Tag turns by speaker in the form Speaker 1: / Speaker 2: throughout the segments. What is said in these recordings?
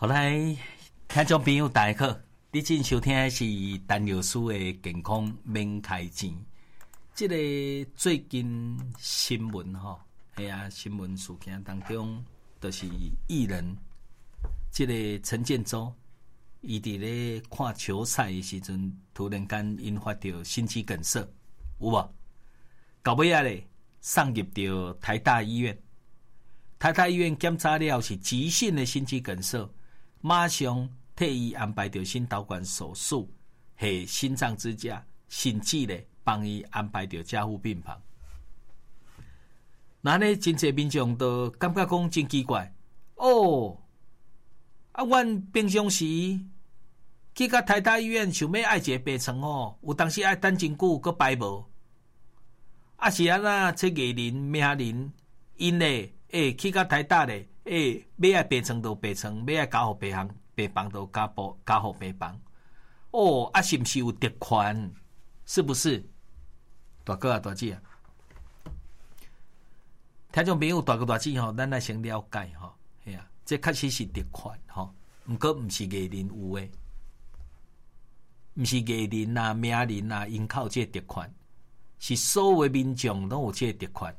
Speaker 1: 好来，听众朋友大家好，你正收听的是陈老师的健康免开钱。这个最近新闻新闻事件当中，就是艺人这个陈建州，伊伫咧看球赛的时阵，突然间引发到心肌梗塞，有无？到尾啊咧，送入到台大医院。台大医院检查了是急性的心肌梗塞，马上替伊安排到心导管手术，下心脏支架，甚至咧帮伊安排到加护病房。那呢，真侪民众都感觉讲真奇怪哦。阮平常时去到台大医院，想要爱一个病床哦，有当时爱等真久，搁排无。是安那，这艺人、名人，因咧。去到台大咧，要爱病床就病床，要爱加护病房就加护病房。是不是有特权？是不是？大哥啊，大姐啊，听众朋友，大哥大姐吼，咱来先了解吼，系啊，这确实是特权吼，毋过毋是艺人有诶，毋是艺人啊、名人啊，因靠这特权，是所有民众拢有这特权。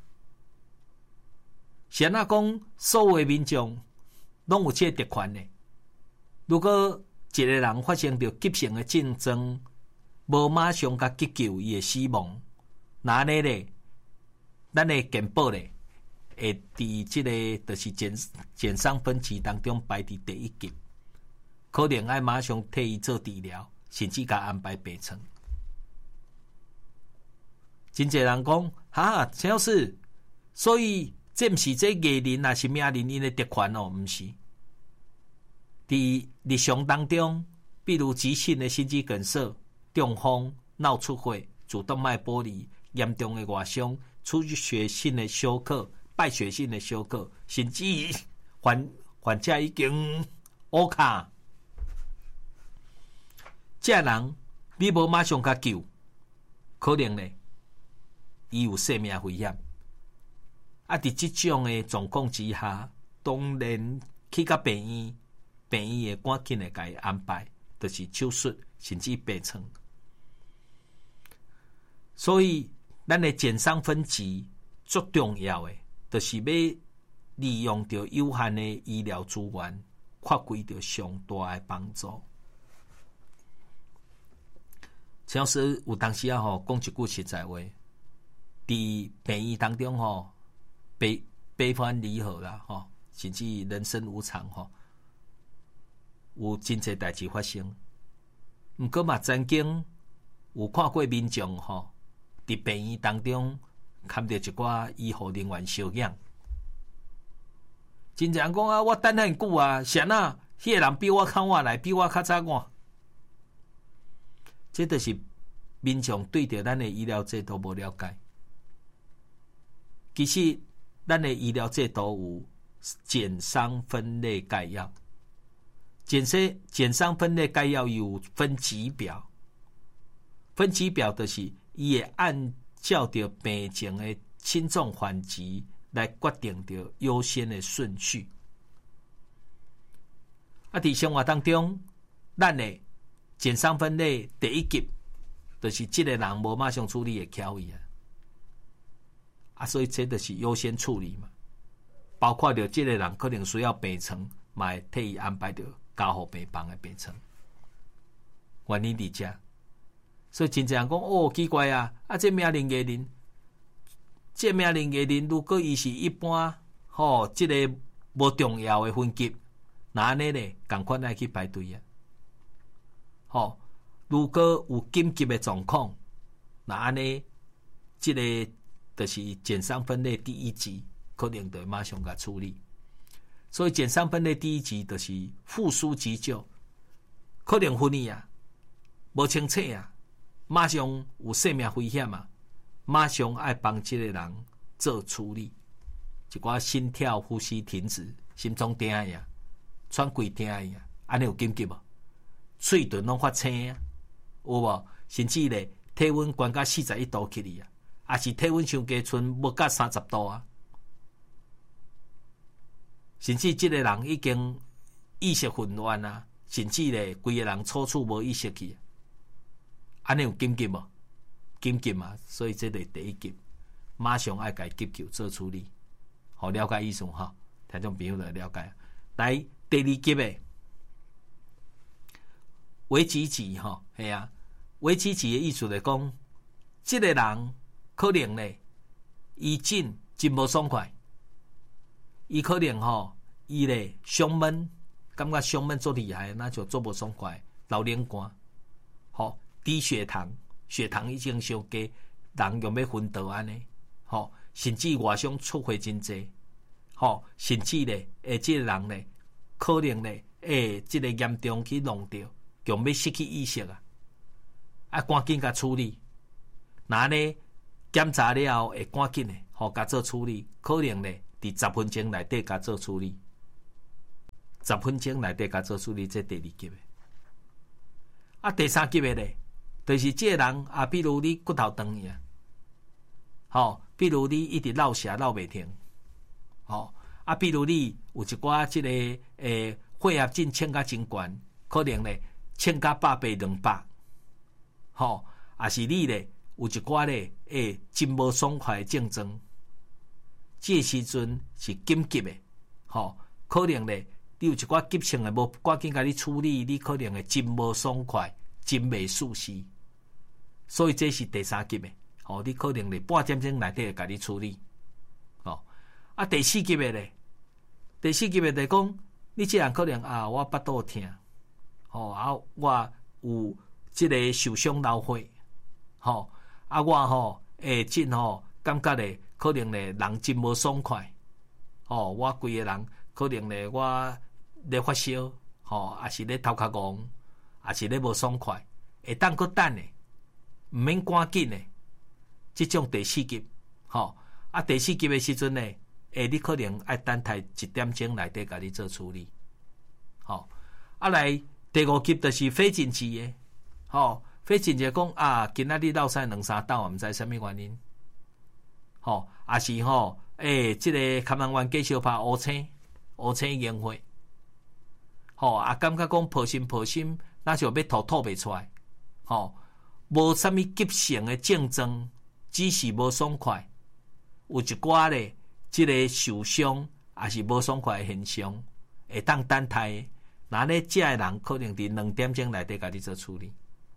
Speaker 1: 是安怎讲，所有的民众拢有这特权呢？如果一个人发生着急性的症状，无马上甲急救伊的死亡，那安尼咧，咱的健保咧，会伫即个就是减伤分级当中排伫第一级，可能爱马上替伊做治疗，甚至甲安排病床。真侪人讲，陈老师，所以。这不是这艺人啊，是名人因的特权哦，不是。伫日常当中，比如急性的心肌梗塞、中风、脑出血、主动脉剥离、严重的外伤、出血性的休克、败血性的休克，甚至患者已经乌卡，这人你无马上甲救，可能呢，伊有生命危险。伫这种的状况之下，当然去到病院会赶紧的甲伊安排，就是手术甚至病床。所以，咱的减伤分级最重要的，就是要利用到有限的医疗资源，发挥到上大的帮助。陈老师有当时讲一句实在话，伫病院当中悲欢离合啦，甚至人生无常，有真侪代志发生。毋过嘛，曾经有看过民众伫病院当中看到一寡医护人员相养，真侪人讲我等很久啊，谁啊？迄个人比我较晚来，比我较早晚。这就是民众对着咱的医疗制度无了解。其实。咱的医疗制度有减伤分类概要，减伤分类概要有分级表，分级表就是伊会按照着病情的轻重缓急来决定着优先的顺序。伫生活当中，咱的减伤分类第一级，就是这个人无马上处理的巧伊所以这就是优先处理嘛，包括着这个人可能需要病床，嘛会替伊安排着加护病房的病床。原因伫遮，所以真正人讲奇怪啊！这名人艺人，这名人艺人，如果伊是一般这个无重要的分级，那安尼咧，赶快来去排队啊！如果有紧急的状况，那安尼这个。就是减伤分类第一级，可能就马上甲处理。所以减伤分类第一级就是复苏急救，可能昏去啊，无清楚啊，马上有生命危险啊，马上爱帮这个人做处理。一寡心跳、呼吸停止、心脏停呀、喘气停呀，安尼有紧急无？喙唇拢发青啊，有无？甚至咧体温悬到41度起哩啊！也是体温上低，剩无到30度啊！甚至这个人已意识混乱啊，甚至咧规个人处处无意识去，安尼有紧急无？紧急嘛，所以这个第一级，马上爱甲急救做处理，好了解意思哈，听众朋友来了解。来第二级的危机级哈，系啊，危机级的意思来讲，这个人可能咧，伊真无爽快，伊可能吼，伊咧胸闷，感觉胸闷做厉害，那就做无爽快，流冷汗，吼低血糖。血糖已经伤低，人用要昏倒安尼，吼，甚至外伤出血真济，吼，甚至咧，即个人咧，可能咧，即个严重去弄掉，用要失去意识啊，啊，赶紧甲处理，那呢检查了后会赶紧咧，互甲做处理，可能咧，伫10分钟内底甲做处理，10分钟内底甲做处理，这第二级的，啊，第三级的咧。就是这个人啊，比如你骨头长去啊，吼，比如你一直落瀉落袂停，吼，啊，比如你有一寡这个血压症称甲真悬，可能咧称甲100、200，吼，啊是你咧有一寡咧真无爽快的症状，这时阵是紧急的，吼，可能咧你有一寡急性的无赶紧甲你处理，你可能会真无爽快，真袂舒适。所以这是第三级的，吼，你可能咧半点钟内底会甲你处理，哦，啊，第四级的咧，第四级的来讲，你这人可能啊，我腹肚痛，吼，啊，我有这个受伤流血，吼，啊，我吼，真吼，感觉咧，可能咧人真无爽快，吼，我规个人可能咧我咧发烧，吼，也是咧头壳戆，也是咧无爽快，会当搁等咧。毋免赶紧的，即种第四级，吼啊，第四级的时阵呢，你可能爱等待1点钟内底甲你做处理，吼啊来第5级就是非紧急的，吼非紧急讲啊，今仔日落屎2、3斗，毋知啥物原因，吼也是吼，即个看门员继续拍乌青烟火，吼啊感觉讲抱心，那就要吐袂出来，吼。无啥物急性的症状，只是无爽快，有一寡咧，即个受伤也是无爽快的现象，会当等待。那咧，这个人可能伫2点钟内底甲你做处理。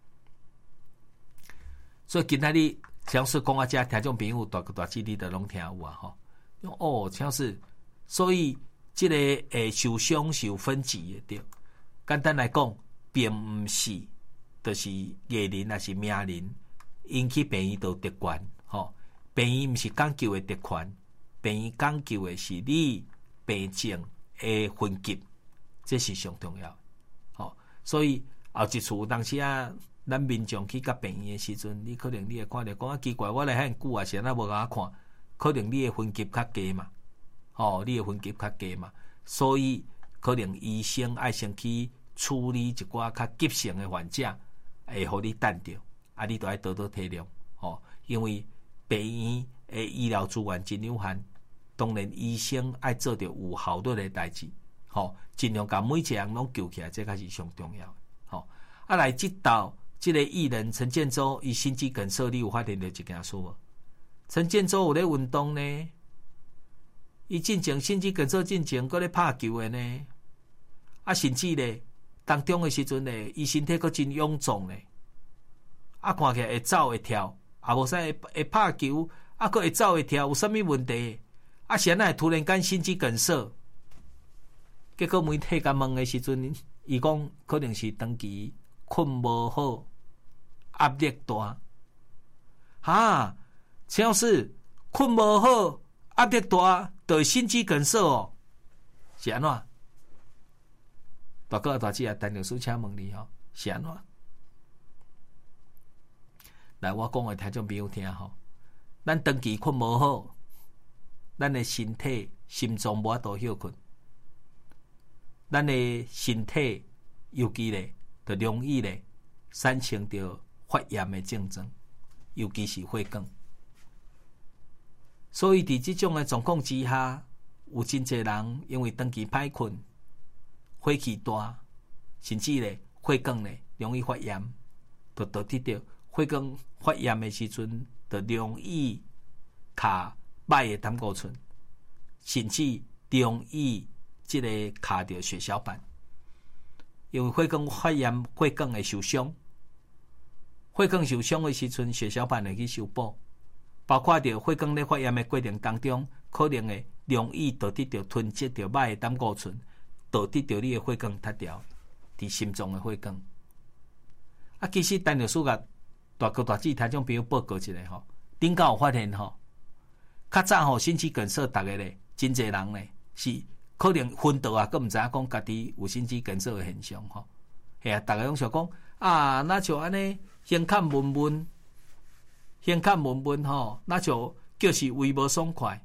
Speaker 1: 所以今仔日像是讲啊，遮听众朋友大致你都拢听有啊吼。哦，像是所以即个受伤是有分级的对。简单来讲，并毋是。就是艺人还是名人引起病院都特权，吼，病院毋是讲究的特权，病院讲究的是你病症的分级，这是上重要，吼。所以后一次有当时啊，咱民众去甲病院的时阵，你可能你会看到讲啊奇怪，我来遐久啊，是安那无甲我看，可能你的分级较低嘛，吼，你的分级较低嘛，所以可能医生爱先去处理一寡较急性的患者。会互你等着，啊，你都爱多多体谅，吼，因为病院的医疗资源真有限，当然医生爱做着有效率的代志，吼，尽量把每一个人拢救起来，这才是上重要的，吼。啊，来即道，即个艺人陈建州伊心肌梗塞，你有发现到一件事无？陈建州有咧运动呢，伊进前心肌梗塞进前，搁咧拍球的呢，啊，甚至咧。当中的时阵呢，伊身体阁真臃肿咧，啊，看起来会走会跳，啊，无使会拍球，啊，阁会走会跳，有啥物问题？啊，是安那突然间心肌梗塞，结果媒体甲问的时阵，伊讲可能是长期困无好，压力大，哈，像是困无好，压力大，就心肌梗塞哦，是安怎？大哥大姐啊，陈律师请问你吼，是安怎？来，我讲诶听众朋友听吼，咱长期困无好，咱诶身体心脏无法度休困，咱诶身体尤其咧，就容易咧产生着发炎诶症状，尤其是血管。所以伫即种诶状况之下，有真侪人因为长期歹困。 火气大，甚至咧血管咧容易发炎，就导致到血管发炎的时阵，就容易卡歹的胆固醇，甚至容易即个卡到血小板，因为血管发炎，血管会受伤。血管受伤的时阵，血小板会去修补，包括着血管咧发炎的过程当中，可能会容易导致着囤积着歹的胆固醇，导致着你的血管塌掉，伫心脏的血管。啊，其实陈律师甲大哥大姐听众朋友报告一下吼，顶间有发现吼，较早吼心肌梗塞，逐个咧真侪人咧是可能昏倒啊，佫毋知影讲家己有心肌梗塞的现象吼。系啊，逐个拢想讲啊，那就安尼。胸坎闷闷吼，那就叫是胃无爽快，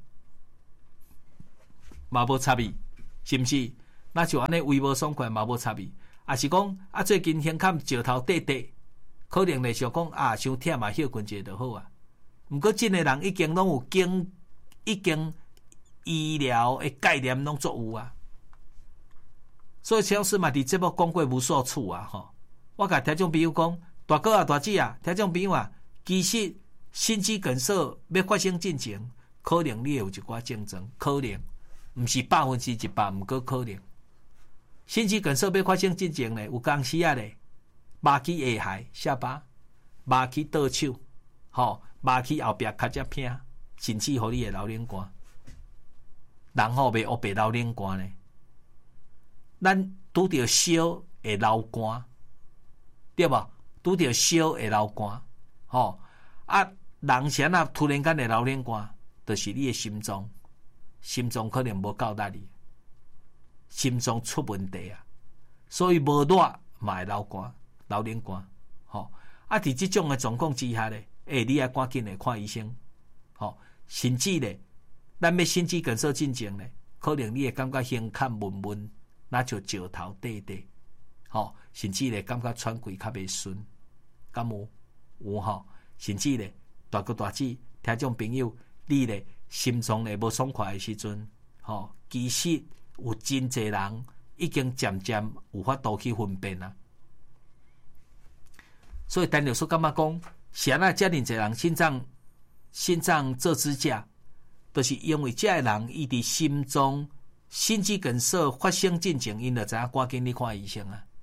Speaker 1: 嘛无插味，是毋是？那就安尼胃无爽快，嘛无插味，也是讲啊，最近胸坎石头短短，可能咧想讲啊，伤忝嘛，休困一下就好啊。毋过真诶人已经拢有已经医疗诶概念拢足有啊。所以超市嘛伫节目讲过无数次啊，吼，我甲听众朋友讲。大哥啊，大姐啊，听众朋友啊，其实心肌梗塞要发生进前，可能你有一寡症状，可能毋是100%，毋过可能。心肌梗塞要发生进前咧，有当时啊咧，麻起下海下巴，麻起倒手，吼，麻起后壁较只偏，甚至互你会流冷汗。人吼袂黑白流冷汗咧，咱拄着烧会流汗，对无？拄着烧会流汗，吼啊！人先啊，突然间会流冷汗，就是你的心脏可能无够力哩，心脏出问题啊，所以无热嘛会流汗、流冷汗，吼啊！伫即种的状况之下咧，你也赶紧来看医生，吼，甚至咧，咱要心肌梗塞进前咧，可能你会感觉胸坎闷，那就石头短短，吼，甚至咧感觉喘气较袂顺。敢有吼，甚至咧大哥大姐听众朋友，你咧心脏咧无爽快的时阵，吼，其实有真侪人已经渐渐有法度去分辨啦。所以陈律师感觉讲，是安那遮尔侪人心脏做支架，就是因为遮个人伊伫心肌梗塞发生进前，因就知影赶紧去看医生啊，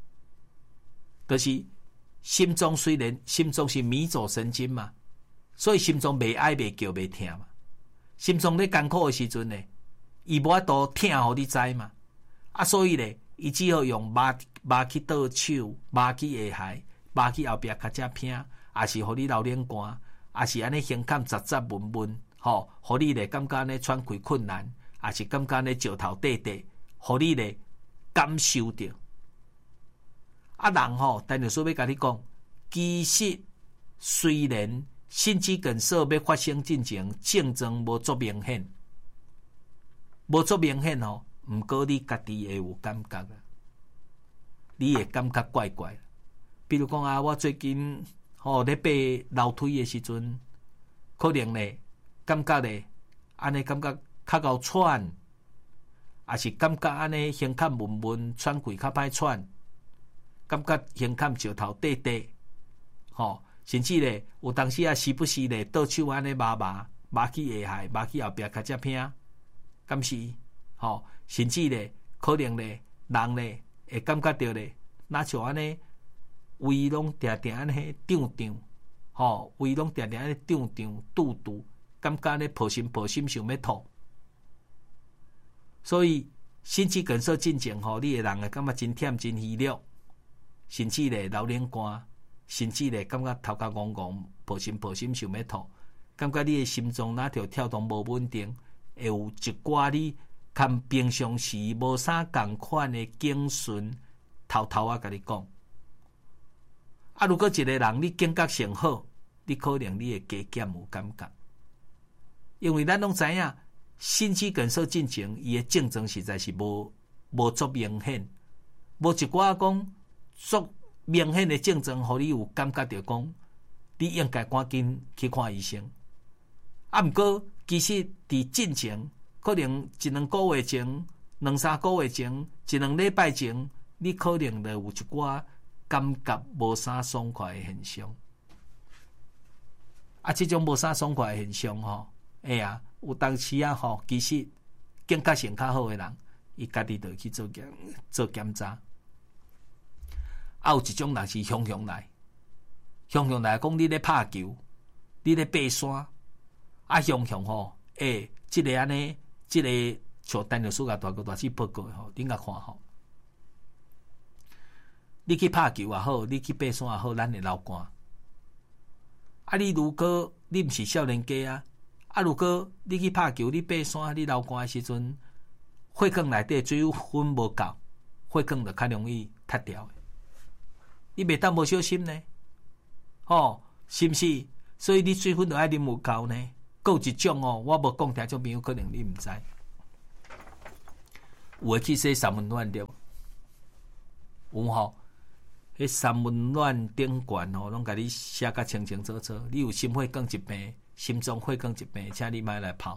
Speaker 1: 就是心脏虽然心脏是迷走神经嘛，所以心脏袂哀袂叫袂痛嘛。心脏咧艰苦的时阵呢，伊无法度痛，互你知嘛。啊，所以咧，伊只好用麻去倒手，麻去下海，麻去后壁较只偏，也是互你流冷汗，也是安尼胸坎杂闷，吼，互你咧感觉咧喘气困难，也是感觉咧石头短短，互你咧感受到。啊，人吼，陈律师要甲你讲，其实虽然心肌梗塞要发生进前，症状无足明显吼，毋过你家己会有感觉啊，你会感觉怪怪。比如讲啊，我最近吼咧爬楼梯的时阵，可能咧感觉咧安尼感觉较够喘，也是感觉安尼胸坎闷，喘气较歹喘。感觉胸坎石头短短，吼，甚至咧有当时啊时不时咧倒手安尼麻去下海，麻去后壁较只偏，敢是？吼，甚至咧可能咧人咧会感觉到咧，若像安尼胃拢定安尼胀，吼，胃拢定安尼胀肚，感觉咧抱心想要吐。所以心肌梗塞进前吼，你的人会感觉真忝真虚弱。甚至咧流冷汗，甚至咧感觉头壳戆，抱心想要吐，感觉你的心脏哪条跳动无稳定，会有一寡你跟平常时无啥共款的警讯，偷啊甲你讲。啊，如果一个人你警觉性好，你可能你会加减有感觉，因为咱拢知影，心肌梗塞进前，伊的症状实在是无足明显，无一寡讲。足明显的症状，互你有感觉到讲，你应该赶紧去看医生。啊，毋过其实伫进前，可能1-2个月前， 2-3个月前、1-2礼拜前，你可能就有一寡感觉无啥爽快的现象。啊，这种无啥爽快的现象吼，有当时啊吼，其实境界性较好的人，伊家己就去做检查。啊，有一种人是雄来讲你咧拍球，你咧爬山，啊雄吼，即个安尼，即个像陈律师甲大哥大姐报告的吼，恁甲看吼。你去拍球也好，你去爬山也好，咱会流汗。啊，你如果你毋是少年家啊，如果你去拍球，你爬山，你流汗的时阵，血管内底水分无够，血管就较容易塌掉的。你袂当无小心呢？是毋是？所以你水分就爱啉有够呢。还有一种我无讲听种朋友可能你毋知，有会去洗三温暖对无？有吼，迄三温暖顶管拢甲你写甲清清楚楚。你有心血管疾病、心脏血管疾病，请你莫来泡。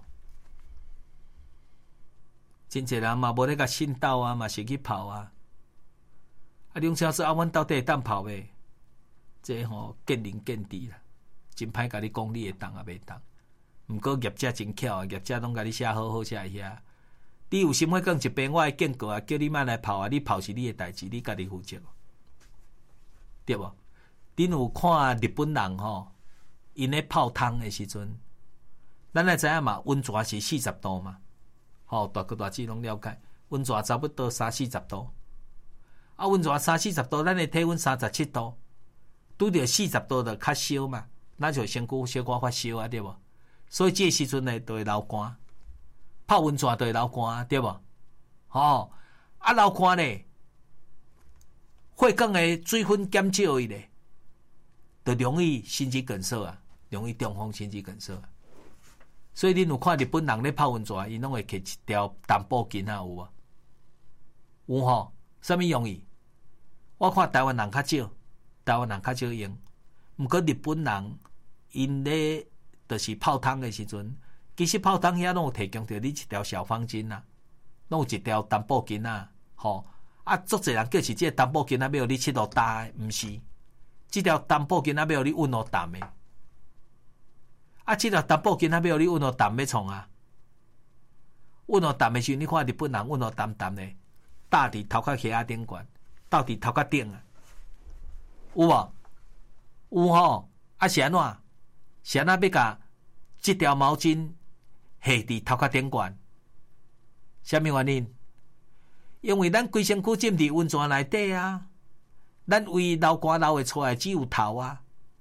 Speaker 1: 真侪人嘛无咧甲信道啊，嘛是去泡啊。两小时阮到底会当泡袂？这见仁见智啦，真歹甲你讲你会当也袂当。毋过业者真巧，业者拢甲你写好好写遐。你有心血管疾病，我会警告啊，叫你莫来泡啊！你泡是你的代志，你家己负责，对无？恁有看日本人因咧泡汤的时阵，咱来知影嘛，温泉是40度嘛，大哥大姐拢了解，温泉差不多30-40度。啊，温泉30-40度，咱的体温37度，拄着40度就较烧嘛，咱就身躯小可发烧啊，对无？所以这时阵呢，就会流汗，泡温泉就会流汗，对无？啊流汗咧，血管的水分减少伊咧，就容易心肌梗塞啊，容易中风心肌梗塞啊。所以恁有看日本人咧泡温泉，因拢会摕一条淡薄巾啊，有无？有吼。啥物用意？我看台湾人较少用。毋过日本人因咧就是泡汤的时阵，其实泡汤遐拢有提供着你一条小方巾啊，拢有一条淡薄巾啊，足侪人叫是这淡薄巾啊，要你7度大的，毋是？这条淡薄巾啊，要你温度淡的。啊，这条淡薄巾啊，要你温度淡要创啊？温度淡的时候，你看日本人温度淡淡的。搭伫头壳下顶管，到伫头壳顶啊，有无？有吼，啊是安怎？是安怎要甲这条毛巾下伫头壳顶管？啥物原因？因为咱规身躯浸伫温泉内底啊，咱胃流汗流会出来只有头啊。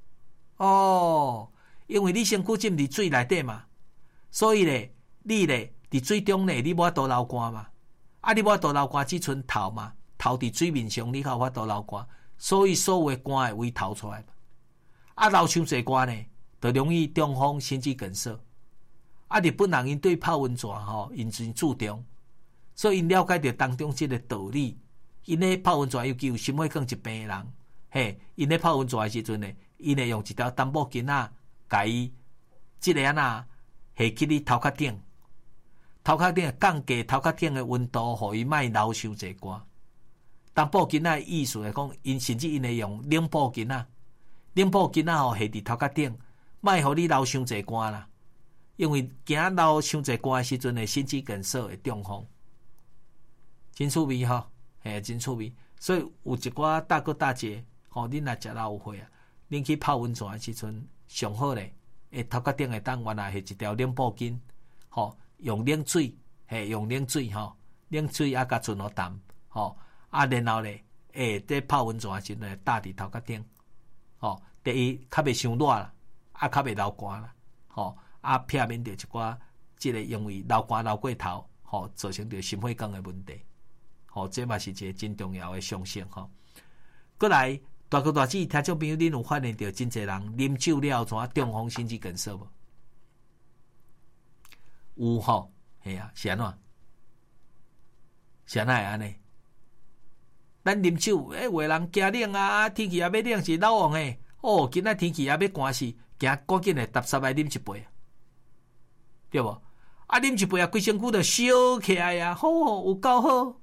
Speaker 1: 因为你身躯浸伫水内底嘛，所以咧，你咧伫水中咧，你无法度流汗嘛。啊！你无法度流汗，只剩头嘛，头伫水面上，你才有法度流汗，所以所有的汗会为头出来嘛。啊，流伤侪汗呢，就容易中风、心肌梗塞。啊，日本人因对泡温泉因真注重，所以因了解到当中这个道理。因咧泡温泉，尤其有心血管疾病的人，因咧泡温泉的时阵呢，因会用一条淡薄巾啊，甲伊这个下去你头壳顶。头壳顶降低头壳顶的温度，互伊莫流伤侪汗。淡薄巾仔意思来讲，因甚至因会用冷布巾仔，冷布巾仔下伫头壳顶，莫互你流伤侪汗啦。因为惊流伤侪汗的时阵，会心肌梗塞会中风，真趣味真趣味。所以有一寡大哥大姐，恁若食老有血啊，恁去泡温泉的时阵，上好咧，头壳顶会当原来系一条冷布巾，用冷水，用冷水冷水啊，甲纯好淡，然后咧，在泡温泉时阵搭伫头壳顶，第一较袂伤热啦，啊较袂流汗啦，避免着一寡即个因为流汗流过头，造成着心血管的问题，这嘛是一个真重要的象征过来，大哥大姐听众朋友，恁有发现到真侪人啉酒了后怎中风心肌梗塞无？有是啊，是安怎？是安怎会安尼？咱啉酒，有的人惊冷啊，天气也要冷是老王诶。今仔天气也要寒死，惊赶紧诶，踏实来啉一杯，对无？ 啊，啉一杯啊，规身躯就烧起来啊，好，有够好。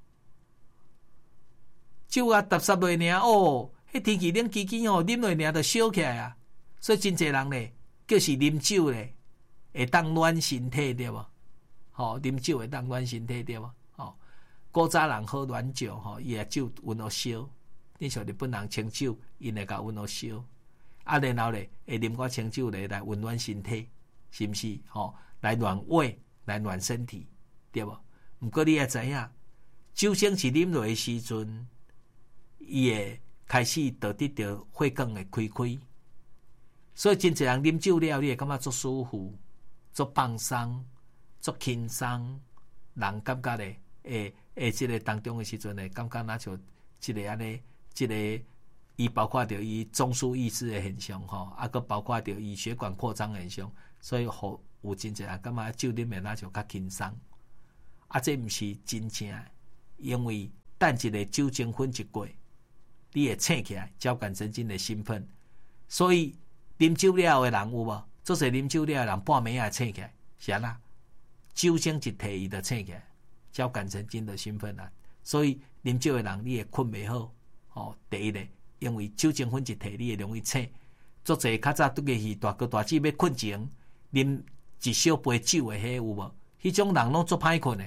Speaker 1: 酒啊，踏湿落尔哦，迄天气冷叽叽哦，啉落尔就烧起来啊。所以真侪人咧，就是啉酒咧，会当暖身体对无？吼，啉酒会当暖身体对无？吼，古早人喝暖酒吼，伊个酒温互烧。你像日本人清酒，因会甲温互烧。啊，然后咧会啉寡清酒咧来温暖身体，是毋是？吼，来暖胃，来暖身体，对无？毋过你也知影，酒精是啉落的时阵，伊会开始得得到血管的开开。所以真侪人啉酒了，你会感觉足舒服、足放松、足轻松，人感觉咧，即个当中的时阵咧，感觉若像即个安尼，即个伊包括着伊中枢抑制的现象吼，啊，佮包括着伊血管扩张现象，所以有真侪人感觉酒啉的若像较轻松，啊，这毋是真正的，因为等一个酒精分一过，你会醒起来，交感神经的兴奋，所以。啉酒了的人有无？做些啉酒了的人半暝也醒起来，是安那？酒精一摕伊就醒起来，交感神经就兴奋啦。所以啉酒的人你会困袂好。哦，第一咧，因为酒精分一摕，你会容易醒。做些较早拄个是大哥大姐要困前，啉一小杯酒的迄有无？迄种人拢足歹困的。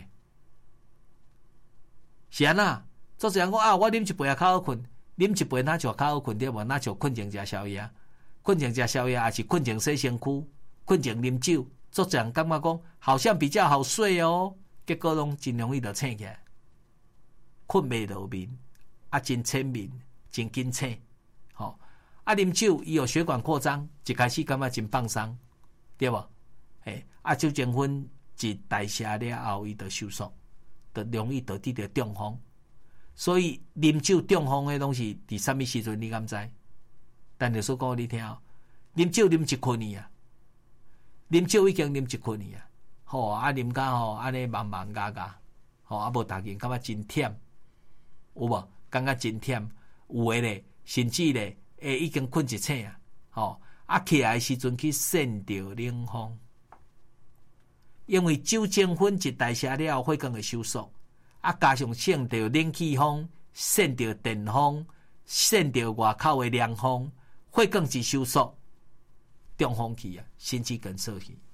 Speaker 1: 是安那？做些人讲啊，我啉一杯也较好困，啉一杯哪就较好困对无？哪就困前食宵夜。困前食宵夜，还是困前洗身躯，困前啉酒，做这样感觉讲好像比较好睡哦，结果拢真容易就醒起来，困袂落眠，啊真浅眠，真紧醒，吼、啊啉酒伊有血管扩张，一开始感觉真放松，对无？啊酒精分一代谢了后，伊就收缩，就容易得得到中风，所以啉酒中风的拢是伫什么时阵？你敢知？但就说讲你听，啉酒啉一困去啊，啉酒已经啉一困去啊，吼啊啉甲吼安尼茫茫嘎嘎，吼啊无逐件感觉真忝，有无？感觉真忝，有诶咧，甚至咧，已经困一醒啊，吼啊起来时阵去扇着冷风，因为酒精分一代谢了后，血管会收缩，啊加上扇着冷气风，扇着电风，扇着外口诶凉风。血管一收缩，中风去啊，心肌梗塞去。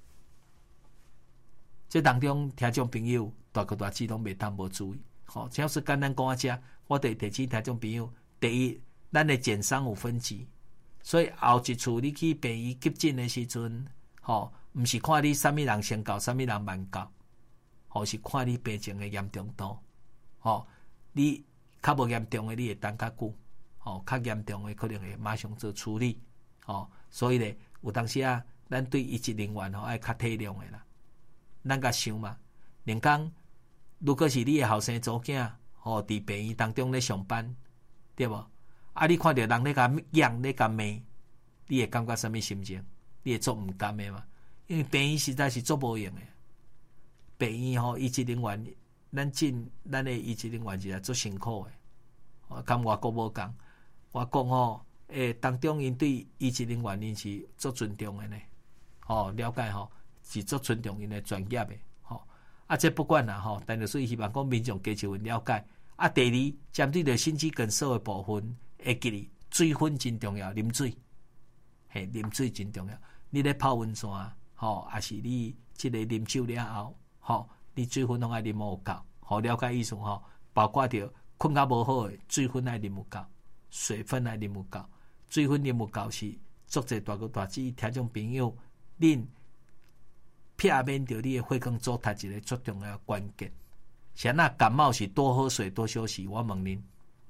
Speaker 1: 这当中听众朋友大哥大姐拢袂当无注意，好，只要是简单讲一下，我得提醒听众朋友，第一，咱的检伤有分级，所以后一次你去病院急诊的时阵，吼，毋是看你啥物人先到，啥物人慢到，吼是看你病情的严重度，吼，你较无严重的，你会等较久。哦，较严重的可能会马上做处理，哦，所以咧，有当时啊，咱对医职人员爱较体谅的啦。咱甲想嘛，人讲如果是你的后生祖囝，哦，伫病院当中咧上班，对无？啊，你看到人咧甲养咧甲骂，你会感觉什么心情？你会做毋甘的嘛？因为病院实在是做无用的。病院吼，医职人员，咱的医职人员是做辛苦的，哦，跟外国无共。我讲吼，当中因对医职人员因是足尊重的呢，吼，了解吼，是足尊重因的专业的，吼，啊，这不管啦，吼，但就是希望讲民众加一份了解。啊，第二，针对着心肌梗塞的部分，会记哩，水分真重要，啉水，啉水真重要。你咧泡温泉，吼，还是你即个啉酒了后，吼，你水分拢爱啉有够，吼，了解意思吼，包括着困较无好的，水分爱啉有够。水分爱啉有够，水分啉有够是足侪大哥大姐听众朋友，恁避免着你的血管阻塞一个最重要的关键。像那感冒是多喝水多休息，我问恁，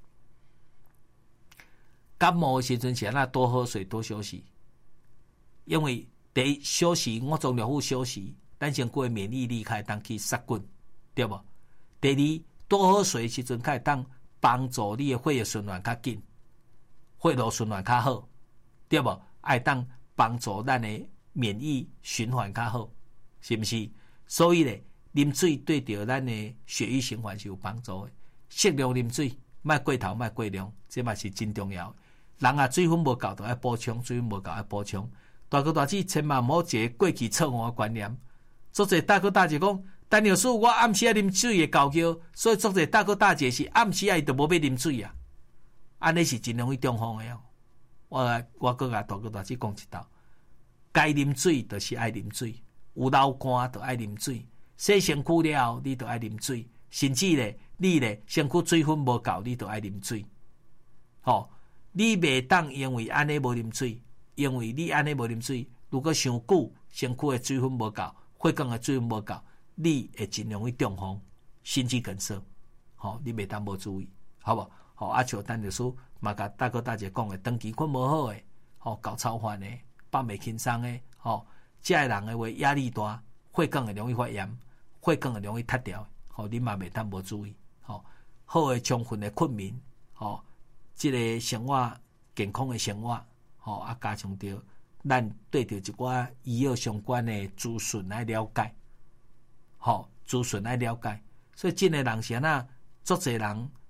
Speaker 1: 感冒的时阵是那多喝水多休息，因为第一休息，我从疗护休息，咱身躯的免疫力开当去杀菌，对无？第二多喝水的时阵，开当帮助你的血液循环较紧。血路循环较好，对无？爱当帮助咱的免疫循环较好，是毋是？所以咧，啉水对着咱的血液循环是有帮助的。适量啉水，莫过头，莫过量，这嘛是真重要的。人啊，水分无够就要补充，水分无够要补充。大哥大姐千万毋好一个过期错误的观念， 足侪大哥大姐讲，陈老师，我暗时爱啉水会高叫，所以足侪大哥大姐是暗时爱就无要啉水啊。安尼是真容易中风的哦。我搁甲大哥大姐讲一道，该啉水就是爱啉水，有流汗就爱啉水，洗身躯了后你就爱啉水，甚至咧你咧身躯水分无够，你就爱啉水。吼，你袂当因为安尼无啉水，因为你安尼无啉水，如果伤久，身躯的水分无够，血管的水分无够，你会真容易中风，心肌梗塞。吼，你袂当无注意，好无？吼，啊像陈律师嘛甲大哥大姐讲的，长期困无好的，吼，高操烦的，放袂轻松的，吼，这个人的话压力大，血管会容易发炎，血管会容易塌掉，吼，你嘛袂当无注意，吼，好的充分的睡眠，吼，这个生活健康的生活，吼，啊加上着咱对着一寡医药相关的资讯来了解，吼，资讯来了解，所以真的人是安那，足侪人